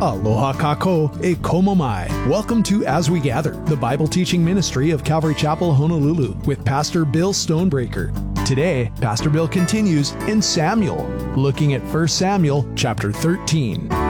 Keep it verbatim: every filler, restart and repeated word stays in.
Aloha kako e komo mai. Welcome to As We Gather, the Bible teaching ministry of Calvary Chapel, Honolulu, with Pastor Bill Stonebreaker. Today, Pastor Bill continues in Samuel, looking at First Samuel chapter thirteen.